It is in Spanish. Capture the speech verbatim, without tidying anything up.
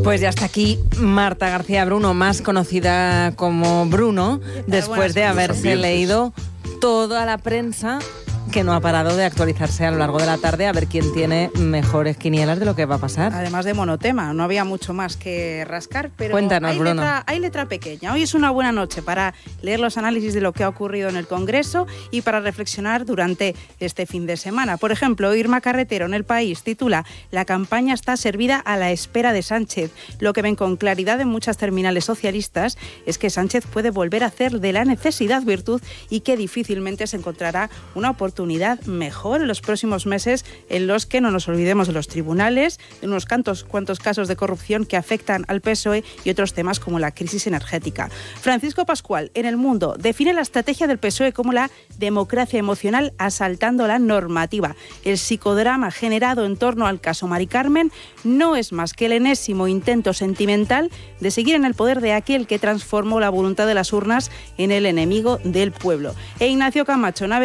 Pues ya está aquí Marta García Bruno, más conocida como Bruno, después de haberse leído toda la prensa que no ha parado de actualizarse a lo largo de la tarde a ver quién tiene mejores quinielas de lo que va a pasar. Además de monotema, no había mucho más que rascar, pero Cuéntanos, hay, Bruno. letra, hay letra pequeña. Hoy es una buena noche para leer los análisis de lo que ha ocurrido en el Congreso y para reflexionar durante este fin de semana. Por ejemplo, Irma Carretero en El País titula «La campaña está servida a la espera de Sánchez». Lo que ven con claridad en muchas terminales socialistas es que Sánchez puede volver a hacer de la necesidad virtud y que difícilmente se encontrará una oportunidad mejor en los próximos meses, en los que no nos olvidemos de los tribunales, de unos cuantos, cuantos casos de corrupción que afectan al P S O E y otros temas como la crisis energética. Francisco Pascual, en El Mundo, define la estrategia del P S O E como la democracia emocional asaltando la normativa. El psicodrama generado en torno al caso Mari Carmen no es más que el enésimo intento sentimental de seguir en el poder de aquel que transformó la voluntad de las urnas en el enemigo del pueblo. E Ignacio Camacho,